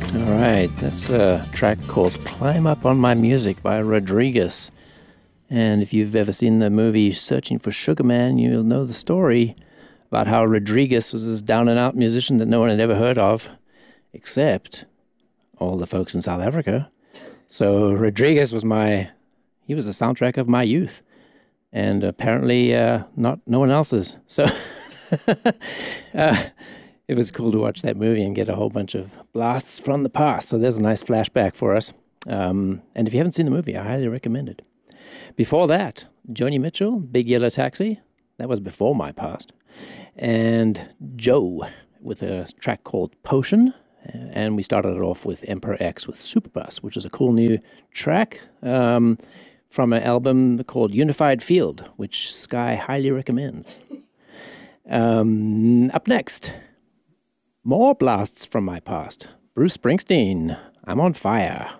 All right, that's a track called Climb Up on My Music by Rodriguez. And if you've ever seen the movie Searching for Sugar Man, you'll know the story about how Rodriguez was this down-and-out musician that no one had ever heard of, except all the folks in South Africa. So Rodriguez was he was the soundtrack of my youth. And apparently no one else's. So it was cool to watch that movie and get a whole bunch of blasts from the past. So there's a nice flashback for us. And if you haven't seen the movie, I highly recommend it. Before that, Joni Mitchell, Big Yellow Taxi. That was before my past. And Joe with a track called Potion. And we started it off with Emperor X with Superbus, which is a cool new track from an album called Unified Field, which Sky highly recommends. Up next, more blasts from my past. Bruce Springsteen, I'm on Fire.